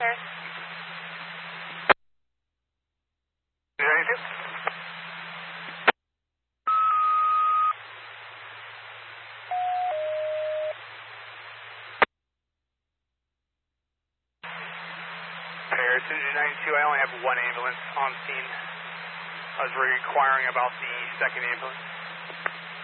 Paris. 92. Paris, Engine 92, I only have one ambulance on scene. I was requiring about the second ambulance.